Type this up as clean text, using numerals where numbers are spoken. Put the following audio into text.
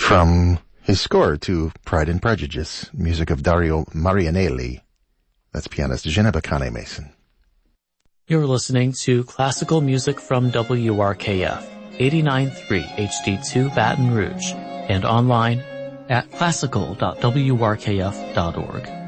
From his score to Pride and Prejudice, music of Dario Marianelli. That's pianist Geneva Kane-Mason. You're listening to classical music from WRKF, 89.3 HD2 Baton Rouge, and online at classical.wrkf.org.